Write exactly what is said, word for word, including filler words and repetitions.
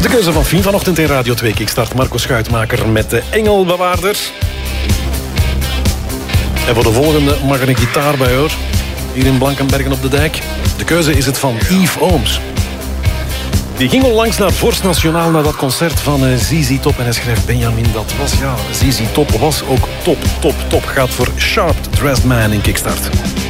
De keuze van Fien vanochtend in Radio twee Kickstart. Marco Schuitmaker met de Engelbewaarder. En voor de volgende mag er een gitaar bij, hoor. Hier in Blankenbergen op de dijk. De keuze is het van Yves Ooms. Die ging onlangs naar Vorst Nationaal naar dat concert van uh, Z Z Top. En hij schrijft, Benjamin, dat was, ja, Z Z Top was ook top, top, top. Gaat voor Sharp Dressed Man in Kickstart.